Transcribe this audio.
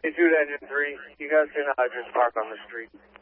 Hey, Jude Engine 3, you guys can just park on the street.